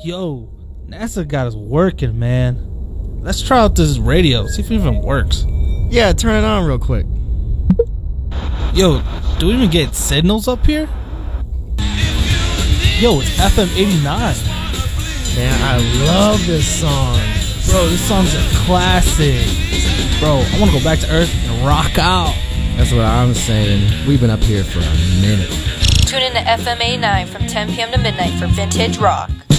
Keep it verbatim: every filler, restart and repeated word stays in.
Yo, NASA got us working, man. Let's try out this radio, see if it even works. Yeah, turn it on real quick. Yo, do we even get signals up here? Yo, it's F M eighty-nine. Man, I love this song. Bro, this song's a classic. Bro, I want to go back to Earth and rock out. That's what I'm saying. We've been up here for a minute. Tune in to F M eighty-nine from ten p.m. to midnight for Vintage Rock.